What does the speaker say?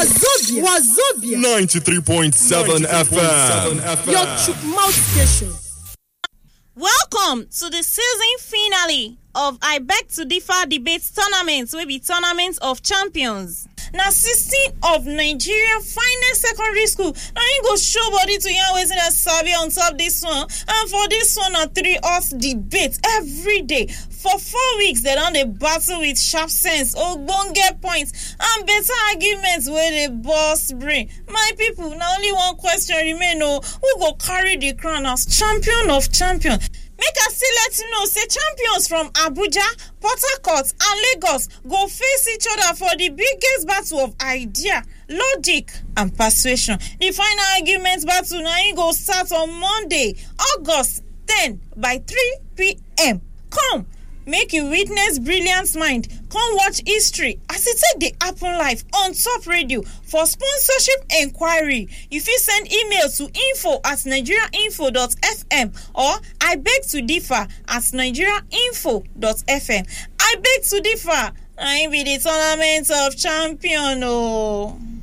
Wazobia 93.7 FM. Your mouth station. Welcome to the season finale of I Beg to Differ Debates Tournament, wey be Tournament of Champions. Na 16 of Nigeria finest secondary school na im go show body to yarn wetin dem sabi on top dis one, and for dis one na 3 hours debate every day. For 4 weeks, dem don dey battle with sharp sense, ogbonge points, and better arguments wey dey burst brain. My people, na only one question remain o: who go carry the crown as champion of champions? Make I still let you know, say champions from Abuja, Port Harcourt and Lagos go face each other for the biggest battle of idea, logic and persuasion. The final argument battle na im go start on Monday, August 10 by 3 p.m. Come, make you witness brilliant mind. Come watch history as it take dey happen live on top radio. For sponsorship enquiry, you fit send email to info@nigeriainfo.fm or I beg to differ @nigeriainfo.fm. I beg to differ, na im be the Tournament of Champions o.